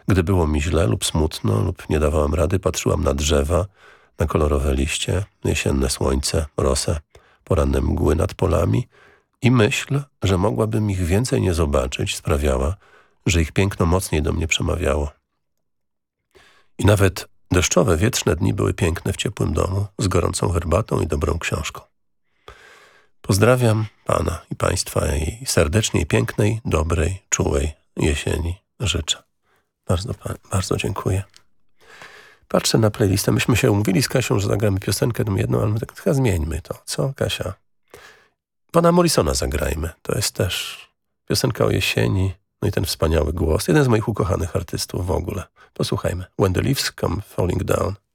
Gdy było mi źle lub smutno lub nie dawałam rady, patrzyłam na drzewa, na kolorowe liście, jesienne słońce, rosę, poranne mgły nad polami i myśl, że mogłabym ich więcej nie zobaczyć, sprawiała, że ich piękno mocniej do mnie przemawiało. I nawet deszczowe, wietrzne dni były piękne w ciepłym domu, z gorącą herbatą i dobrą książką. Pozdrawiam Pana i Państwa i serdecznie pięknej, dobrej, czułej jesieni życzę. Bardzo dziękuję. Patrzę na playlistę. Myśmy się umówili z Kasią, że zagramy piosenkę jedną, ale my tak chyba zmieńmy to. Co, Kasia? Pana Morrisona zagrajmy. To jest też piosenka o jesieni. No i ten wspaniały głos. Jeden z moich ukochanych artystów w ogóle. Posłuchajmy. When the leaves come falling down.